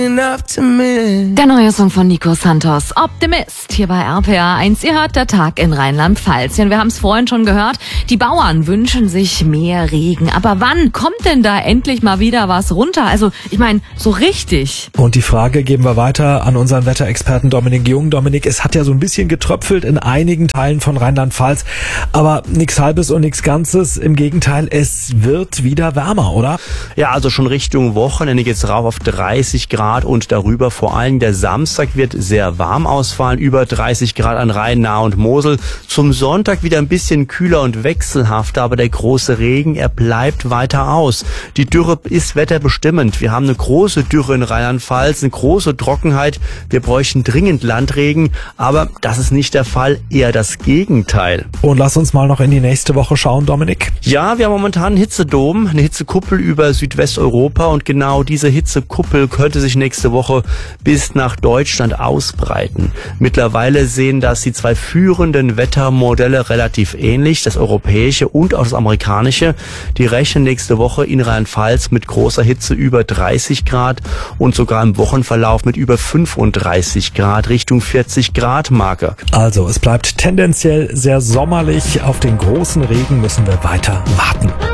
Der neue Song von Nico Santos, Optimist, hier bei RPA 1. Ihr hört der Tag in Rheinland-Pfalz. Ja, wir haben es vorhin schon gehört, die Bauern wünschen sich mehr Regen. Aber wann kommt denn da endlich mal wieder was runter? Also, ich meine, so richtig. Und die Frage geben wir weiter an unseren Wetterexperten Dominik Jung. Dominik, es hat ja so ein bisschen getröpfelt in einigen Teilen von Rheinland-Pfalz. Aber nichts Halbes und nichts Ganzes. Im Gegenteil, es wird wieder wärmer, oder? Ja, also schon Richtung Wochenende geht's rauf auf 30 Grad und darüber. Vor allem der Samstag wird sehr warm ausfallen, über 30 Grad an Rhein, Nahe und Mosel. Zum Sonntag wieder ein bisschen kühler und wechselhafter, aber der große Regen, er bleibt weiter aus. Die Dürre ist wetterbestimmend. Wir haben eine große Dürre in Rheinland-Pfalz, eine große Trockenheit. Wir bräuchten dringend Landregen, aber das ist nicht der Fall, eher das Gegenteil. Und lass uns mal noch in die nächste Woche schauen, Dominik. Ja, wir haben momentan einen Hitzedom, eine Hitzekuppel über Südwesteuropa und genau diese Hitzekuppel könnte sich nächste Woche bis nach Deutschland ausbreiten. Mittlerweile sehen das die zwei führenden Wettermodelle relativ ähnlich, das europäische und auch das amerikanische. Die rechnen nächste Woche in Rheinland-Pfalz mit großer Hitze über 30 Grad und sogar im Wochenverlauf mit über 35 Grad Richtung 40 Grad Marke. Also, es bleibt tendenziell sehr sommerlich. Auf den großen Regen müssen wir weiter warten.